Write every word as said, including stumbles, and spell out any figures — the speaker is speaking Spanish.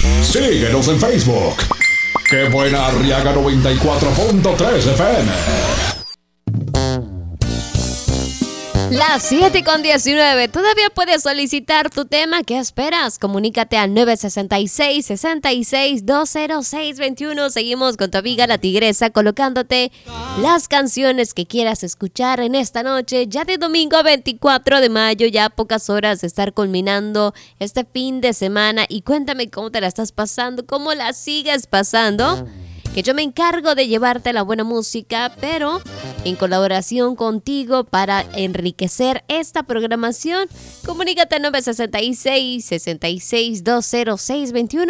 Síguenos en Facebook. ¡Qué buena Arriaga noventa y cuatro punto tres F M! Las siete con diecinueve. Todavía puedes solicitar tu tema. ¿Qué esperas? Comunícate al nueve seis seis, seis seis, dos cero seis dos uno. Seguimos con tu amiga La Tigresa colocándote las canciones que quieras escuchar en esta noche. Ya de domingo veinticuatro de mayo, ya a pocas horas de estar culminando este fin de semana. Y cuéntame cómo te la estás pasando, cómo la sigues pasando. Que yo me encargo de llevarte la buena música, pero en colaboración contigo para enriquecer esta programación. Comunícate al nueve seis seis, seis seis, dos cero seis dos uno.